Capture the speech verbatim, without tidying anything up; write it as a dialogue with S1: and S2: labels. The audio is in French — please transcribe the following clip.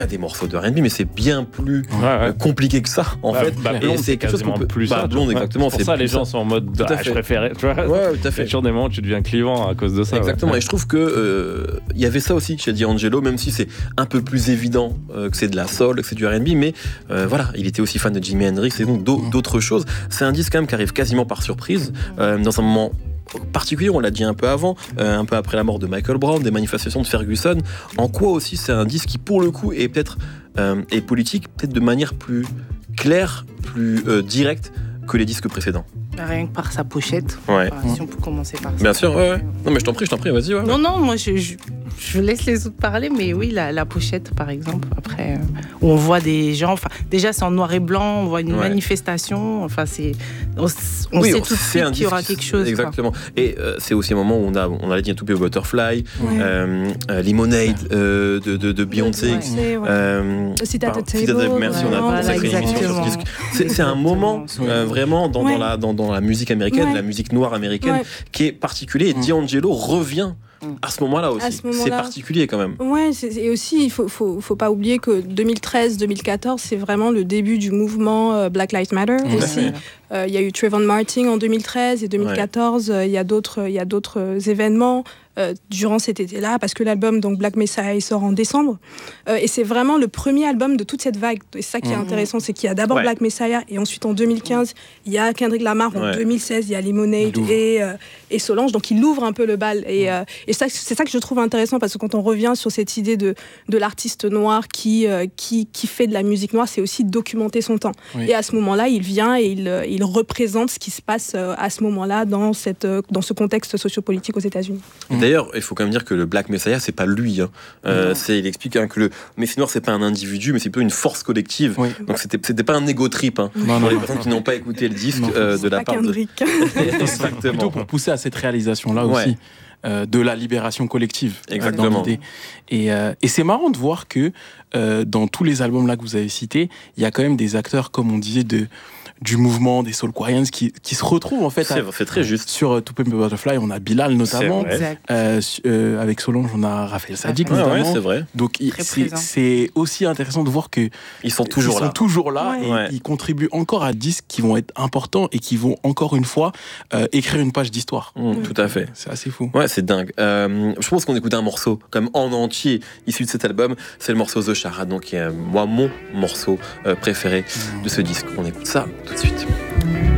S1: a des morceaux de R and B, mais c'est bien plus
S2: ouais, ouais.
S1: Euh, compliqué que ça, en
S2: bah,
S1: fait.
S2: Bah, Blonde, c'est quelque chose qu'on peut
S1: plus. Bah,
S2: ça,
S1: Blonde, exactement.
S2: Pour
S1: c'est
S2: ça, les gens
S1: ça.
S2: sont en mode. Ah, je préférais. Tu vois.
S1: Ouais, tout à fait.
S2: Il y a toujours des moments où tu deviens clivant à cause de ça.
S1: Exactement.
S2: Ouais.
S1: Et je trouve que euh, il y avait ça aussi chez D'Angelo, même si c'est un peu plus évident euh, que c'est de la soul, que c'est du R and B, mais euh, voilà, il était aussi fan de Jimi Hendrix et donc d'autres choses. C'est un disque quand même qui arrive quasiment par surprise, euh, dans un moment particulier, on l'a dit un peu avant, euh, un peu après la mort de Michael Brown, des manifestations de Ferguson. En quoi aussi c'est un disque qui, pour le coup, est peut-être euh, est politique, peut-être de manière plus claire, plus euh, directe que les disques précédents.
S3: Rien que par sa pochette.
S1: Ouais.
S3: Enfin, si on peut commencer par ça.
S1: Bien sûr, ouais, ouais. Non, mais je t'en prie, je t'en prie, vas-y. Ouais,
S3: non, non, moi, je, je, je laisse les autres parler, mais oui, la, la pochette, par exemple, après, euh, où on voit des gens, enfin, déjà, c'est en noir et blanc, on voit une ouais. manifestation, enfin, c'est, on, on oui, sait tout de suite qu'il y aura quelque chose.
S1: Exactement. Quoi. Et euh, c'est aussi un moment où on a, on a dit un tout petit Butterfly, ouais. euh, euh, Lemonade euh, de, de, de Beyoncé.
S4: Ouais. Euh, Sit at the table.
S1: Merci, ouais. on a
S3: voilà,
S1: sacrée émission sur ce disque. C'est, c'est un moment euh, vraiment dans, ouais. dans, la, dans, dans la musique américaine, ouais. la musique noire américaine, ouais. qui est particulier. Et D'Angelo revient à ce moment-là aussi. Ce moment-là. C'est particulier quand même.
S4: Ouais, c'est, et aussi, il faut, faut, faut pas oublier que deux mille treize deux mille quatorze, c'est vraiment le début du mouvement euh, Black Lives Matter mmh. aussi. Il euh, y a eu Trayvon Martin en deux mille treize et deux mille quatorze. Il ouais. euh, y a d'autres, il y a d'autres euh, événements euh, durant cet été-là, parce que l'album donc Black Messiah il sort en décembre. Euh, et c'est vraiment le premier album de toute cette vague. Et c'est ça qui est mmh. intéressant, c'est qu'il y a d'abord ouais. Black Messiah, et ensuite en deux mille quinze, il y a Kendrick Lamar. En ouais. deux mille seize, il y a Lemonade et, euh, et Solange. Donc il ouvre un peu le bal. Et, mmh. euh, et ça, c'est ça que je trouve intéressant, parce que quand on revient sur cette idée de, de l'artiste noir qui, euh, qui, qui fait de la musique noire, c'est aussi documenter son temps. Oui. Et à ce moment-là, il vient et il, il représente ce qui se passe à ce moment-là dans, cette, dans ce contexte sociopolitique aux États-Unis.
S1: D'ailleurs, il faut quand même dire que le Black Messiah, c'est pas lui. Hein. Euh, c'est, il explique hein, que le Messie noir, c'est pas un individu, mais c'est plutôt une force collective. Oui. Donc c'était, c'était pas un égo trip. Hein, non, pour non, les non, personnes non. qui n'ont pas écouté le disque euh, de la part
S4: Kendrick.
S1: de. Exactement.
S5: Plutôt pour pousser à cette réalisation-là ouais. aussi. Euh, de la libération collective.
S1: Exactement.
S5: Euh, et, euh, et c'est marrant de voir que euh, dans tous les albums là que vous avez cités, il y a quand même des acteurs, comme on disait, de du mouvement des Soulquarians qui, qui se retrouvent en fait
S1: c'est, à, c'est très juste.
S5: Sur uh, To Pimp a Butterfly. On a Bilal notamment euh, euh, avec Solange, on a Raphaël Saadiq
S1: ouais,
S5: notamment
S1: ouais, c'est vrai.
S5: Donc il, c'est, c'est aussi intéressant de voir que
S1: ils sont toujours
S5: ils
S1: là,
S5: sont toujours là
S1: ouais.
S5: et
S1: ouais.
S5: ils contribuent encore à des disques qui vont être importants et qui vont encore une fois euh, écrire une page d'histoire.
S1: Mmh, mmh. Tout à fait.
S5: C'est assez fou.
S1: Ouais, c'est dingue. Euh, je pense qu'on écoute un morceau comme en entier issu de cet album. C'est le morceau The Charade, donc qui est moi mon morceau euh, préféré mmh. de ce disque. On écoute ça tout de suite.